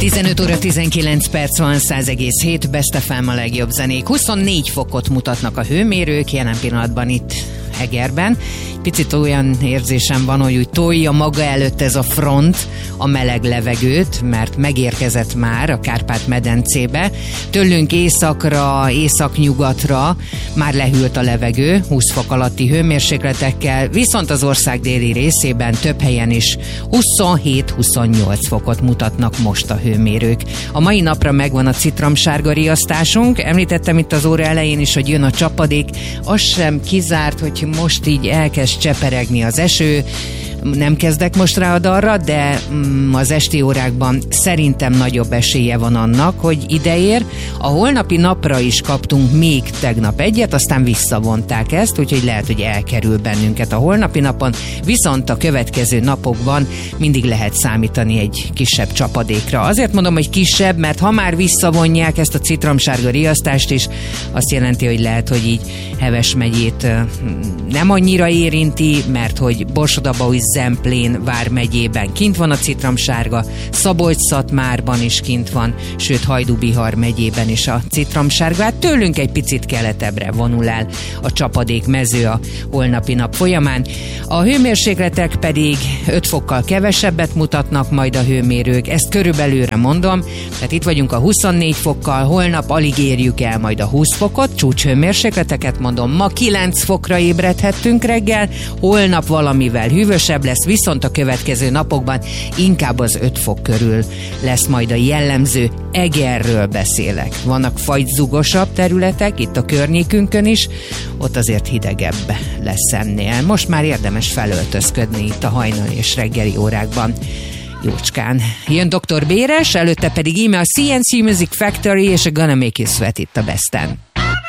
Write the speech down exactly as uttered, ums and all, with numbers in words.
tizenöt óra tizenkilenc perc van, száz egész hét, Best ef em a legjobb zenék. huszonnégy fokot mutatnak a hőmérők jelen pillanatban itt Egerben. Picit olyan érzésem van, hogy úgy tolja maga előtt ez a front a meleg levegőt, mert megérkezett már a Kárpát-medencébe. Tőlünk északra, északnyugatra már lehűlt a levegő, húsz fok alatti hőmérsékletekkel, viszont az ország déli részében több helyen is huszonhét-huszonnyolc fokot mutatnak most a hőmérők. A mai napra megvan a citromsárga riasztásunk. Említettem itt az óra elején is, hogy jön a csapadék. Az sem kizárt, hogy most így elkezd cseperegni az eső. Nem kezdek most rá a dalra, de mm, az esti órákban szerintem nagyobb esélye van annak, hogy ideér. A holnapi napra is kaptunk még tegnap egyet, aztán visszavonták ezt, úgyhogy lehet, hogy elkerül bennünket a holnapi napon, viszont a következő napokban mindig lehet számítani egy kisebb csapadékra. Azért mondom, hogy kisebb, mert ha már visszavonják ezt a citromsárga riasztást is, azt jelenti, hogy lehet, hogy így Heves megyét nem annyira érinti, mert hogy Borsod-Abaúj, Zemplén vármegyében kint van a citromsárga, Szabolcs-Szatmárban is kint van, sőt Hajdú-Bihar megyében is a citromsárga. Hát tőlünk egy picit keletebbre vonul el a csapadék mező a holnapi nap folyamán. A hőmérsékletek pedig öt fokkal kevesebbet mutatnak majd a hőmérők, ezt körülbelülre mondom, tehát itt vagyunk a huszonnégy fokkal, holnap alig érjük el majd a húsz fokot, csúcshőmérsékleteket mondom, ma kilenc fokra ébredhettünk reggel, holnap valamivel hűvösebb lesz, viszont a következő napokban inkább az öt fok körül lesz majd a jellemző. Egerről beszélek. Vannak fagyzugosabb területek, itt a környékünkön is, ott azért hidegebb lesz ennél. Most már érdemes felöltözködni itt a hajnali és reggeli órákban. Jócskán. Jön doktor Béres, előtte pedig íme a cé en cé Music Factory és a Gonna Make You Sweat itt a Besten.